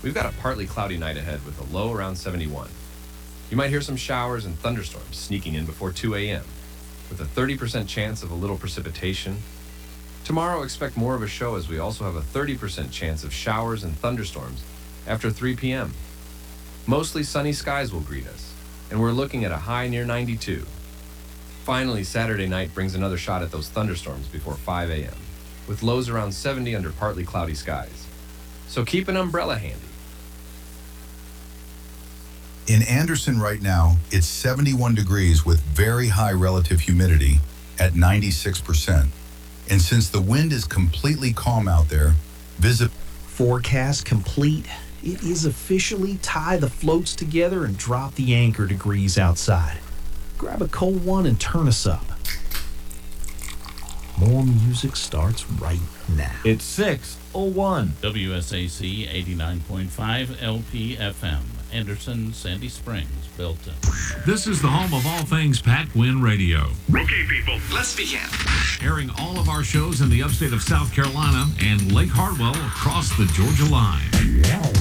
we've got a partly cloudy night ahead with a low around 71. You might hear some showers and thunderstorms sneaking in before 2 a.m., with a 30% chance of a little precipitation. Tomorrow, expect more of a show as we also have a 30% chance of showers and thunderstorms after 3 p.m. Mostly sunny skies will greet us, and we're looking at a high near 92. Finally, Saturday night brings another shot at those thunderstorms before 5 a.m., with lows around 70 under partly cloudy skies. So keep an umbrella handy. In Anderson right now, it's 71 degrees with very high relative humidity at 96%. And since the wind is completely calm out there, visit Forecast complete. It is officially tie the floats together and drop the anchor degrees outside. Grab a cold one and turn us up. More music starts right now. It's 6:01. WSAC 89.5 LPFM, Anderson, Sandy Springs, Belton. This is the home of all things Pat Quinn Radio. Okay, people, let's begin. Airing all of our shows in the upstate of South Carolina and Lake Hartwell across the Georgia line.